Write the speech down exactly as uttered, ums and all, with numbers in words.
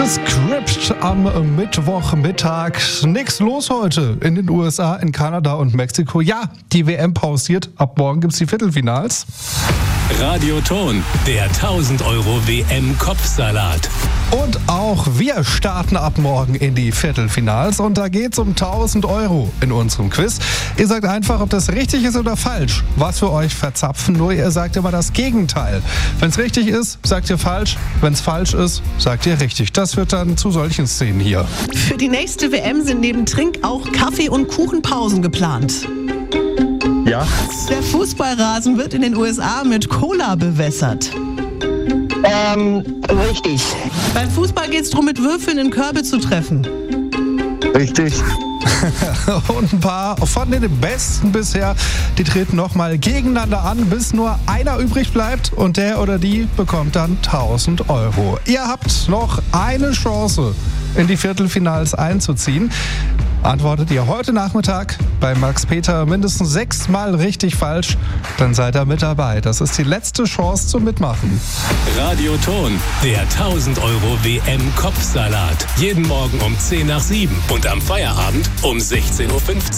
The Script am Mittwochmittag. Nix los heute in den U S A, in Kanada und Mexiko. Ja, die W M pausiert. Ab morgen gibt's die Viertelfinals. Radioton, der tausend Euro W M-Kopfsalat. Und auch wir starten ab morgen in die Viertelfinals und da geht's um tausend Euro in unserem Quiz. Ihr sagt einfach, ob das richtig ist oder falsch. Was für euch verzapfen, nur ihr sagt immer das Gegenteil. Wenn's richtig ist, sagt ihr falsch. Wenn's falsch ist, sagt ihr richtig. Das wird dann zu solchen Szenen hier. Für die nächste W M sind neben Trink auch Kaffee- und Kuchenpausen geplant. Ja. Der Fußballrasen wird in den U S A mit Cola bewässert. Ähm, richtig. Beim Fußball geht es darum, mit Würfeln in Körbe zu treffen. Richtig. Und ein paar von den Besten bisher, die treten nochmal gegeneinander an, bis nur einer übrig bleibt und der oder die bekommt dann tausend Euro. Ihr habt noch eine Chance, in die Viertelfinals einzuziehen. Antwortet ihr heute Nachmittag bei Max Peter mindestens sechsmal richtig falsch, dann seid ihr mit dabei. Das ist die letzte Chance zum Mitmachen. Radioton, der tausend Euro W M-Kopfsalat. Jeden Morgen um zehn nach sieben und am Feierabend um sechzehn Uhr fünfzehn.